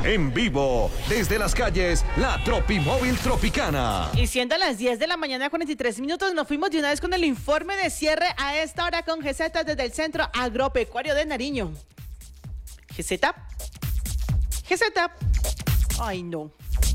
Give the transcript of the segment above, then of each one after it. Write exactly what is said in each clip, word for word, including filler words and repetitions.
En vivo, desde las calles, la Tropimóvil Tropicana. Y siendo las diez de la mañana, cuarenta y tres minutos, nos fuimos de una vez con el informe de cierre a esta hora con G Z desde el Centro Agropecuario de Nariño. G Z. G Z. Ay, no.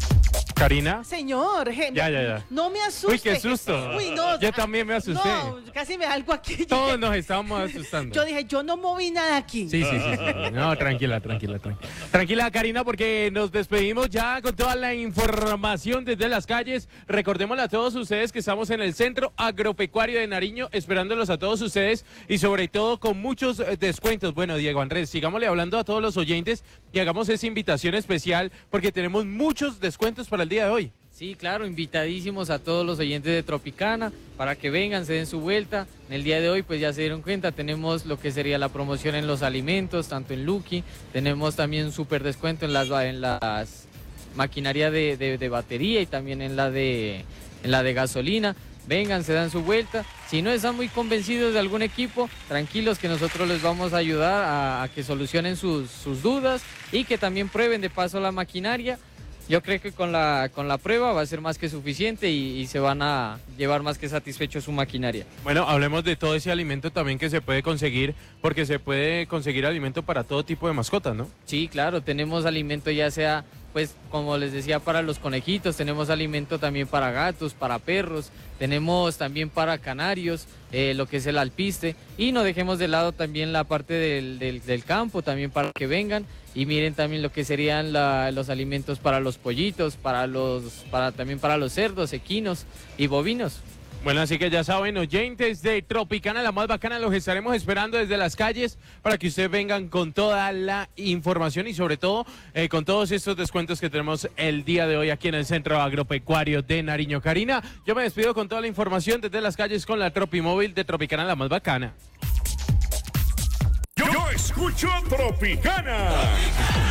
Karina. Señor, je, ya, ya, ya. No me asuste. Uy, qué susto. Uy, no. Yo también me asusté. No, casi me da algo aquí. Todos nos estábamos asustando. Yo dije, yo no moví nada aquí. Sí, sí, sí, sí. No, tranquila, tranquila, tranquila. Tranquila, Karina, porque nos despedimos ya con toda la información desde las calles. Recordémosle a todos ustedes que estamos en el Centro Agropecuario de Nariño, esperándolos a todos ustedes y sobre todo con muchos descuentos. Bueno, Diego Andrés, sigámosle hablando a todos los oyentes y hagamos esa invitación especial porque tenemos muchos descuentos para el día de hoy. Sí, claro, invitadísimos a todos los oyentes de Tropicana para que vengan, se den su vuelta. En el día de hoy, pues ya se dieron cuenta, tenemos lo que sería la promoción en los alimentos, tanto en Lucky, tenemos también un súper descuento en las, en las maquinaria de, de, de batería y también en la de, en la de gasolina. Vengan, se dan su vuelta. Si no están muy convencidos de algún equipo, tranquilos que nosotros les vamos a ayudar a, a que solucionen sus, sus dudas y que también prueben de paso la maquinaria. Yo creo que con la, con la prueba va a ser más que suficiente y, y se van a llevar más que satisfecho su maquinaria. Bueno, hablemos de todo ese alimento también que se puede conseguir, porque se puede conseguir alimento para todo tipo de mascotas, ¿no? Sí, claro, tenemos alimento ya sea, pues como les decía, para los conejitos, tenemos alimento también para gatos, para perros, tenemos también para canarios, eh, lo que es el alpiste, y no dejemos de lado también la parte del, del, del campo, también para que vengan y miren también lo que serían la, los alimentos para los pollitos, para los, para, también para los cerdos, equinos y bovinos. Bueno, así que ya saben, oyentes de Tropicana, la más bacana, los estaremos esperando desde las calles para que ustedes vengan con toda la información y sobre todo eh, con todos estos descuentos que tenemos el día de hoy aquí en el Centro Agropecuario de Nariño. Karina, yo me despido con toda la información desde las calles con la Tropimóvil de Tropicana, la más bacana. Yo, yo escucho Tropicana.